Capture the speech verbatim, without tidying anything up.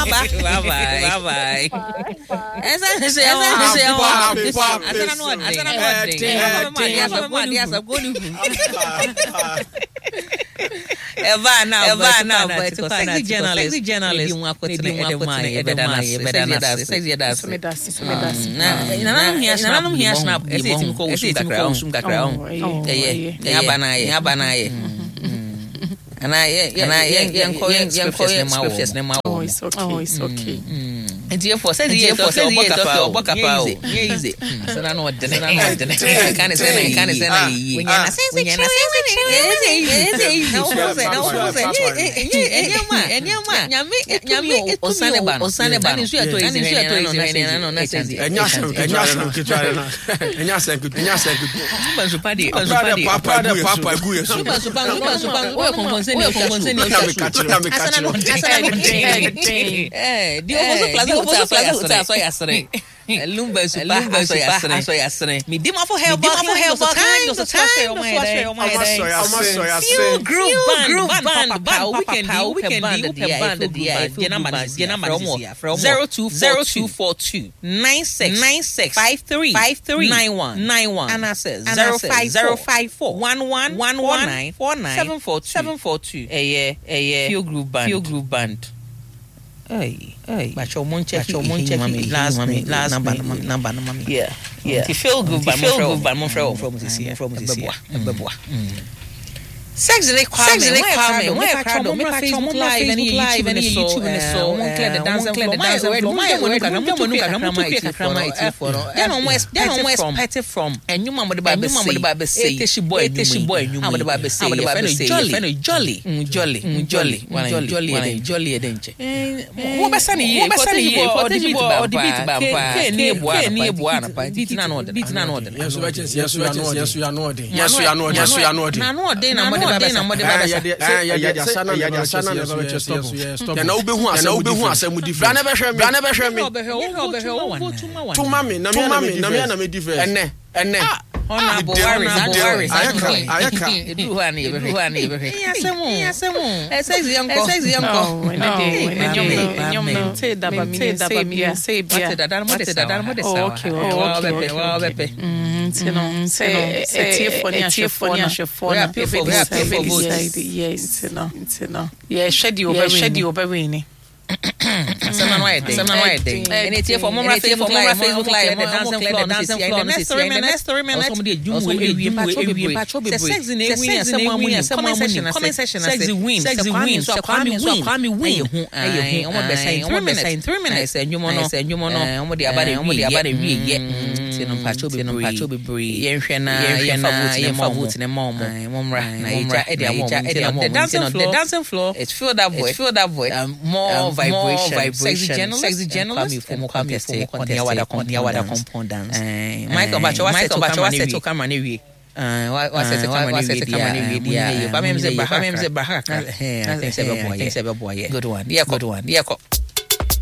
Bye bye. Bye bye. Esa esa esa esa. Asana no ade. Asana no ade. Asa body asa goni. Eva now, Eva now, but sexy journalist, sexy journalist. You want to put in the mind, you better not, you better not. Sexy das, sexy das, sexy das. Na na here, na na here snap. Ese team ko usum kakra, usum kakra. Eh eh, abana ye, abana ye. Ana ye, ana ye, yan ko yan scriptures na ma. Oh, it's okay. Oh, it's okay. And therefore, says the for say the book about easy. So I know what the can is saying, can is saying. When you're saying, when you're saying, no, no, no, and your man, and your man, Yami, Yami, Osaneba, Osaneba, and you are to and you are to and no, that's it. And yes, and yes, and yes, and yes, and Padi, Papa, Papa, Guya, Super, Super, Super, we're compensation, eh, the also plaza Uta uta so yasre. Lumba super so yasre so yasre. Me dim for help for help time the time o my feel group band band band we can do we can do we can band the dia gena man gena man from zero two zero two four two nine six nine six five three five three nine one nine one and I says zero five zero five four one one one nine four nine seven four seven four two eh yeah eh yeah feel group band feel group band. Hey, hey. But your mom check, your mom check me last me last number number number. Yeah, yeah. You feel good, but feel good, but my friend from this year, from this year. Sex is required. Sex is required. Why are proud of me? Facebook live, any YouTube, any YouTube, any so. One clear the dance, clear the dance. Why? Why? Why? Why? Why? Then on West, then on West, petty from. And you mama the Bible say, mama the Bible say, it is boy, it is boy. You mama the Bible say, mama the Bible say, jolly, jolly, jolly, jolly, jolly, jolly, jolly, adventure. What be sunny? What be sunny? What the beat about? The beat about? Near boy, near boy. Beat na no, beat na no. Yes, yes, we are not. Yes, we are not. Yes, we are not. Yes, we are not. Na no, then na. Ya ya sana ya ya sana na be stop. Ya na obehu asem obehu asem different. Bra na be hwe me. Bra na be hwe me. Tuma me na me na me na me na me different. Enne enne. Honorable worries, worries. Ayaka ayaka. Edu ha na ebe hu na ebe. Yasemu. Yasemu. E says yanko. E says yanko. Nyom no. Say daba mi daba mi say bia. Dada mo de dada mo de sawa. Okay, okay. Wa bepe. Mm, no. Say etie foni ahwefo na ahwefo na people people vote. Yes, no. No. Yeah, schedule over schedule over ni. Some no idea. Some no idea. And it's here for more Facebook live, Facebook live, the dancing floor, the dancing floor. Next story, next story, next. Somebody do we we we we. Sex in a win, someone win, someone win. Comment section, sex win, sex win. So come win, so come win. Eh, omo be say, omo be say three minutes. Say nyumo no, say nyumo no. Omo de abade, omo de abade wi ye. Say no pacho be no pacho be bree. Ye hwe na, ye fa vote, ye fa vote na mom. Momra, na ija e de mom. The dancing floor, the dancing floor. It's feel that voice, feel that voice. More vibration, vibration, sexy journalist, sexy journalist, come come here for contest, contest, compound dance. Michael Bacho, Michael Bacho, I said to camera nevi. Uh, what said to camera nevi? Yeah, but me say, but me say, but I think say boy, say boy, good one, yeah, good one, yeah.